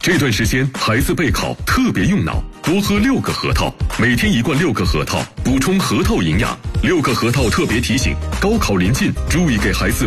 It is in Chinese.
这段时间孩子备考特别用脑，多喝6个核桃，每天1罐6个核桃，补充核桃营养。6个核桃特别提醒：高考临近，注意给孩子